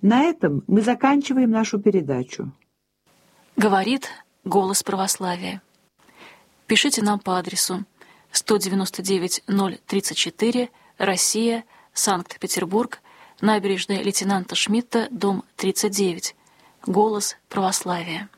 На этом мы заканчиваем нашу передачу. Говорит «Голос православия». Пишите нам по адресу 199-034, Россия, Санкт-Петербург, набережная лейтенанта Шмидта, дом 39. «Голос православия».